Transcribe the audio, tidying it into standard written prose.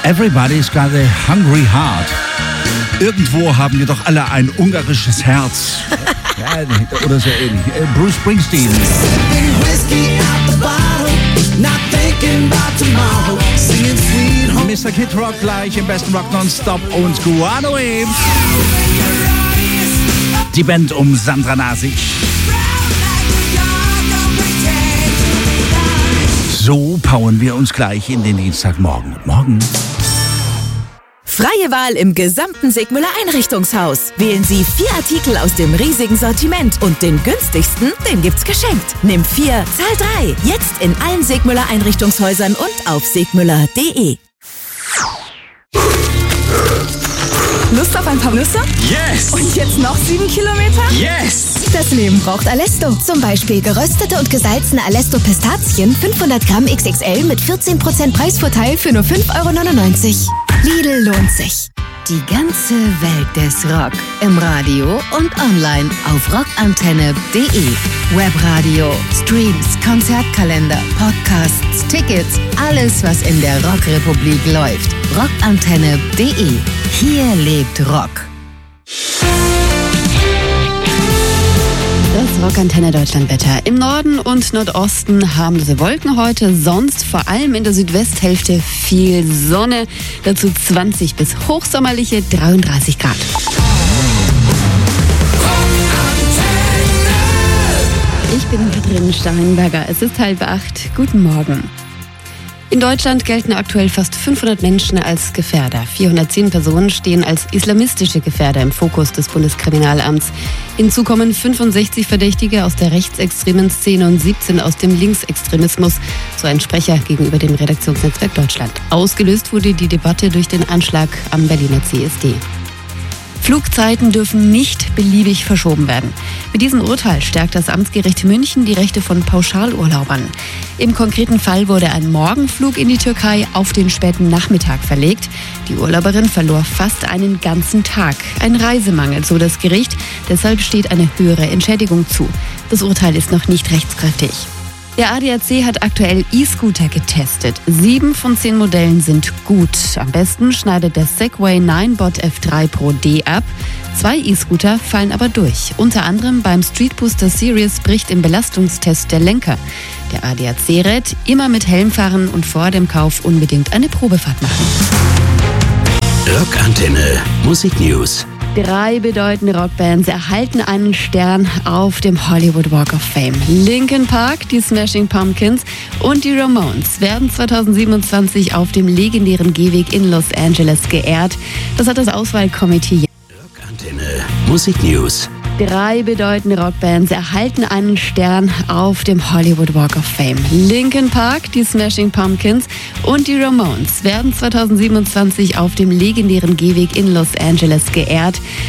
Everybody's got a hungry heart. Irgendwo haben wir doch alle ein ungarisches Herz. Ja, oder so ähnlich. Bruce Springsteen. Mr. Kid Rock gleich im besten Rock Nonstop und Guano Waves. Die Band um Sandra Nasic. So powern wir uns gleich in den Dienstagmorgen. Morgen. Freie Wahl im gesamten Segmüller Einrichtungshaus. Wählen Sie 4 Artikel aus dem riesigen Sortiment und den günstigsten, den gibt's geschenkt. Nimm 4, zahl 3. Jetzt in allen Segmüller Einrichtungshäusern und auf segmüller.de. Lust auf ein paar Nüsse? Yes! Und jetzt noch 7 Kilometer? Yes! Das Leben braucht Alesto. Zum Beispiel geröstete und gesalzene Alesto Pistazien 500 Gramm XXL mit 14% Preisvorteil für nur 5,99 €. Lidl lohnt sich. Die ganze Welt des Rock im Radio und online auf rockantenne.de. Webradio, Streams, Konzertkalender, Podcasts, Tickets, alles was in der Rockrepublik läuft. rockantenne.de. Hier lebt Rock. Das Rockantenne Deutschlandwetter. Im Norden und Nordosten haben diese Wolken heute, sonst vor allem in der Südwesthälfte viel Sonne, dazu 20 bis hochsommerliche 33 Grad. Ich bin Katrin Steinberger, es ist 7:30. Guten Morgen. In Deutschland gelten aktuell fast 500 Menschen als Gefährder. 410 Personen stehen als islamistische Gefährder im Fokus des Bundeskriminalamts. Hinzu kommen 65 Verdächtige aus der rechtsextremen Szene und 17 aus dem Linksextremismus, so ein Sprecher gegenüber dem Redaktionsnetzwerk Deutschland. Ausgelöst wurde die Debatte durch den Anschlag am Berliner CSD. Flugzeiten dürfen nicht beliebig verschoben werden. Mit diesem Urteil stärkt das Amtsgericht München die Rechte von Pauschalurlaubern. Im konkreten Fall wurde ein Morgenflug in die Türkei auf den späten Nachmittag verlegt. Die Urlauberin verlor fast einen ganzen Tag. Ein Reisemangel, so das Gericht. Deshalb steht eine höhere Entschädigung zu. Das Urteil ist noch nicht rechtskräftig. Der ADAC hat aktuell E-Scooter getestet. 7 von 10 Modellen sind gut. Am besten schneidet der Segway Ninebot F3 Pro D ab. 2 E-Scooter fallen aber durch. Unter anderem beim Street Booster Series bricht im Belastungstest der Lenker. Der ADAC rät, immer mit Helm fahren und vor dem Kauf unbedingt eine Probefahrt machen. Rockantenne Musik News. 3 bedeutende Rockbands erhalten einen Stern auf dem Hollywood Walk of Fame. Linkin Park, die Smashing Pumpkins und die Ramones werden 2027 auf dem legendären Gehweg in Los Angeles geehrt. Das hat das Auswahlkomitee. Rockantenne Musik News. 3 bedeutende Rockbands erhalten einen Stern auf dem Hollywood Walk of Fame. Linkin Park, die Smashing Pumpkins und die Ramones werden 2027 auf dem legendären Gehweg in Los Angeles geehrt.